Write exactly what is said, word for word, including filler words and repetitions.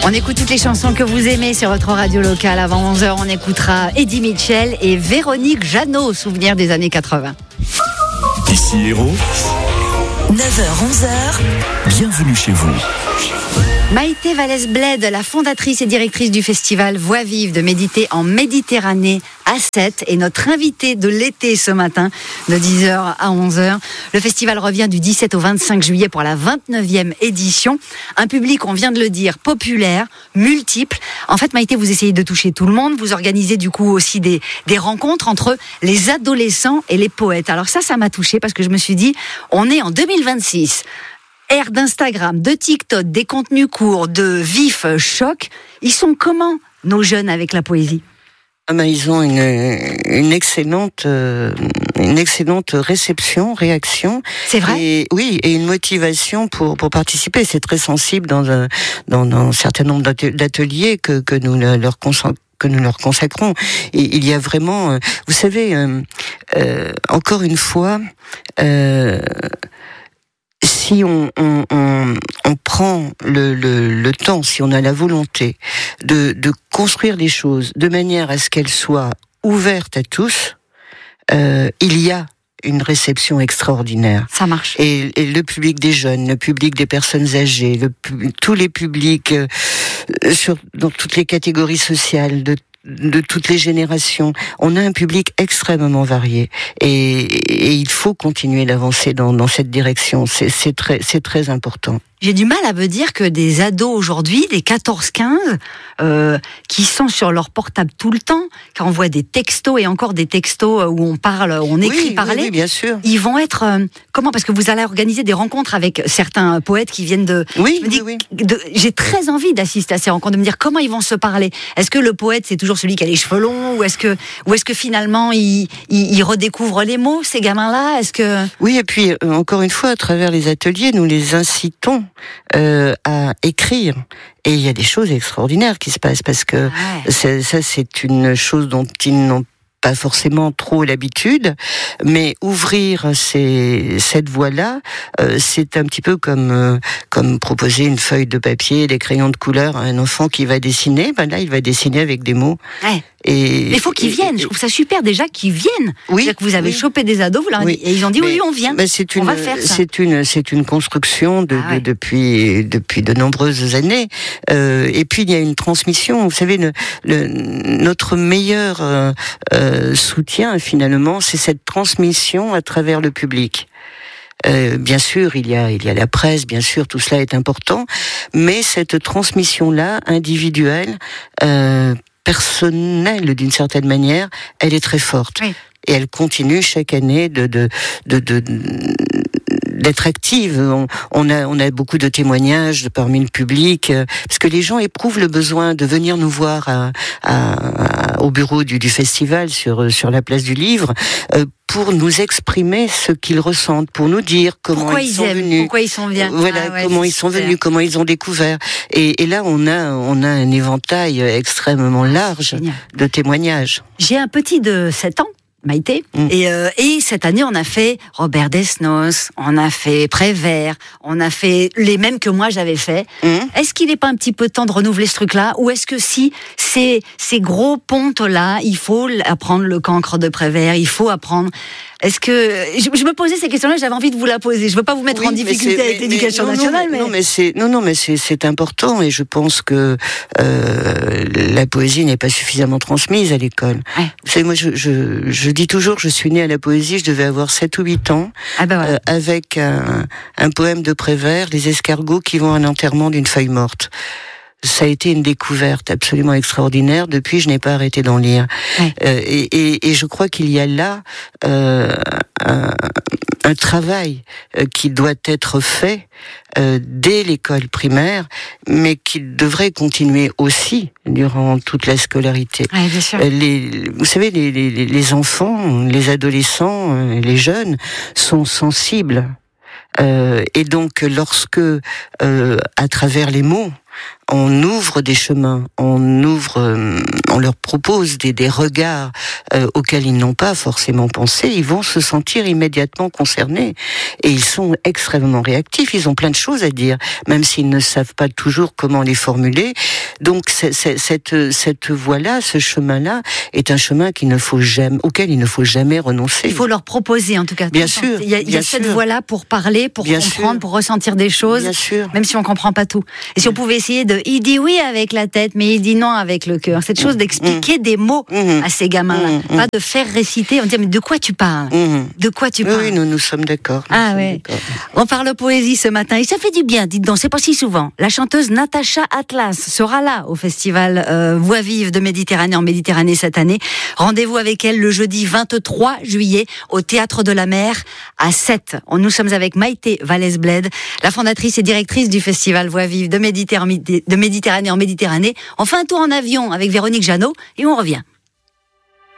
On écoute toutes les chansons que vous aimez sur votre radio locale. Avant onze heures, on écoutera Eddie Mitchell et Véronique Jeannot, souvenir des années quatre-vingts. Ici Héros, neuf heures onze heures, bienvenue chez vous. Maïté Vallès-Bled, la fondatrice et directrice du festival Voix vive de Méditer en Méditerranée à sept, est notre invitée de l'été ce matin, de dix heures à onze heures. Le festival revient du dix-sept au vingt-cinq juillet pour la vingt-neuvième édition. Un public, on vient de le dire, populaire, multiple. En fait, Maïté, vous essayez de toucher tout le monde. Vous organisez du coup aussi des, des rencontres entre les adolescents et les poètes. Alors ça, ça m'a touchée parce que je me suis dit, on est en deux mille vingt-six. Ère d'Instagram, de TikTok, des contenus courts, de vifs chocs. Ils sont comment, nos jeunes, avec la poésie ? Ah ben, ils ont une, une excellente, euh, une excellente réception, réaction. C'est vrai ? Et, oui, et une motivation pour pour participer. C'est très sensible dans un dans, dans un certain nombre d'ateliers que que nous leur consacrons. que nous leur consacrons. Et il y a vraiment, vous savez, euh, euh, encore une fois. Euh, Si on, on, on, on prend le, le, le temps, si on a la volonté de, de construire les choses de manière à ce qu'elles soient ouvertes à tous, euh, il y a une réception extraordinaire. Ça marche. Et, et le public des jeunes, le public des personnes âgées, le, tous les publics euh, sur, dans toutes les catégories sociales, de de toutes les générations. On a un public extrêmement varié et, et il faut continuer d'avancer dans, dans cette direction. C'est, c'est très, c'est très important. J'ai du mal à me dire que des ados aujourd'hui, des quatorze quinze, euh, qui sont sur leur portable tout le temps, qui envoient des textos et encore des textos où on parle, où on écrit oui, parler, oui, oui, bien sûr. Ils vont être euh, comment ? Parce que vous allez organiser des rencontres avec certains poètes qui viennent de. Oui, je me dis, oui, oui. de, j'ai très envie d'assister à ces rencontres, de me dire comment ils vont se parler. Est-ce que le poète c'est toujours celui qui a les cheveux longs, ou est-ce que, ou est-ce que finalement ils il, il redécouvrent les mots, ces gamins-là ? Est-ce que oui, et puis euh, encore une fois, à travers les ateliers, nous les incitons euh, à écrire. Et il y a des choses extraordinaires qui se passent parce que ouais. c'est, ça, c'est une chose dont ils n'ont pas forcément trop l'habitude, mais ouvrir ces, cette voie-là, euh, c'est un petit peu comme euh, comme proposer une feuille de papier, des crayons de couleur à un enfant qui va dessiner. Ben là, il va dessiner avec des mots. Ouais. Et il faut qu'ils et, viennent. Et, je trouve ça super déjà qu'ils viennent. Oui. C'est-à-dire que vous avez oui. chopé des ados, vous leur oui. dit, et ils ont dit mais, oui, on vient. Mais c'est une, on va faire ça. C'est une, c'est une construction de, ah ouais. de, depuis depuis de nombreuses années. Euh, et puis il y a une transmission. Vous savez, le, le, notre meilleur euh, euh, soutien finalement, c'est cette transmission à travers le public. Euh, bien sûr, il y a il y a la presse, bien sûr, tout cela est important, mais cette transmission-là, individuelle, euh, personnelle d'une certaine manière, elle est très forte. Oui. Et elle continue chaque année de de de, de, de d'être active. On, on a on a beaucoup de témoignages de parmi le public, euh, parce que les gens éprouvent le besoin de venir nous voir à, à, à, au bureau du, du festival sur sur la place du Livre. Euh, pour nous exprimer ce qu'ils ressentent, pour nous dire comment pourquoi ils, ils sont aiment, venus, pourquoi ils sont bien, voilà, ah ouais, comment ils sont super. venus, comment ils ont découvert. Et, et là, on a on a un éventail extrêmement large Génial. de témoignages. J'ai un petit de sept ans. Maïté. Mmh. Et, euh, et cette année, on a fait Robert Desnos, on a fait Prévert, on a fait les mêmes que moi j'avais fait. Mmh. Est-ce qu'il n'est pas un petit peu temps de renouveler ce truc-là ? Ou est-ce que si ces, ces gros pontes-là, il faut apprendre le cancre de Prévert, il faut apprendre... Est-ce que je, je me posais ces questions-là, j'avais envie de vous la poser. Je veux pas vous mettre oui, en difficulté avec mais, l'éducation mais, non, nationale, non, mais non, mais c'est non, non, mais c'est, c'est important et je pense que euh, la poésie n'est pas suffisamment transmise à l'école. Ouais. Vous savez, moi, je, je, je dis toujours, je suis née à la poésie, je devais avoir sept ou huit ans, ah ben voilà. euh, avec un, un poème de Prévert, les escargots qui vont à l'enterrement d'une feuille morte. Ça a été une découverte absolument extraordinaire. Depuis, je n'ai pas arrêté d'en lire. Ouais. Euh, et, et, et je crois qu'il y a là euh, un, un travail euh, qui doit être fait euh, dès l'école primaire, mais qui devrait continuer aussi durant toute la scolarité. Ouais, bien sûr. Euh, les, vous savez, les, les, les enfants, les adolescents, les jeunes sont sensibles. Euh, et donc, lorsque, euh, à travers les mots, on ouvre des chemins, on ouvre, euh, on leur propose des, des regards euh, auxquels ils n'ont pas forcément pensé, ils vont se sentir immédiatement concernés. Et ils sont extrêmement réactifs, ils ont plein de choses à dire, même s'ils ne savent pas toujours comment les formuler. Donc c'est, c'est, cette cette voie-là, ce chemin-là, est un chemin qu'il ne faut jamais, auquel il ne faut jamais renoncer. Il faut leur proposer, en tout cas. Bien sûr. Il y a, il y a cette sûr. voie-là pour parler, pour bien comprendre, sûr. pour ressentir des choses. Bien sûr. Même si on comprend pas tout. Et si on pouvait essayer de, il dit oui avec la tête, mais il dit non avec le cœur. Cette chose d'expliquer mmh. des mots mmh. à ces gamins-là, mmh. pas de faire réciter. On dit mais de quoi tu parles mmh. De quoi tu parles Oui, nous nous sommes d'accord. Nous ah sommes ouais. d'accord. On parle poésie ce matin et ça fait du bien. Dites donc, c'est pas si souvent. La chanteuse Natacha Atlas sera là au festival euh, Voix vive de Méditerranée en Méditerranée cette année. Rendez-vous avec elle le jeudi vingt-trois juillet au Théâtre de la Mer à Sète. Nous sommes avec Maïté Vallès-Bled, la fondatrice et directrice du festival Voix vive de Méditerranée, de Méditerranée en Méditerranée. On fait un tour en avion avec Véronique Jeannot et on revient.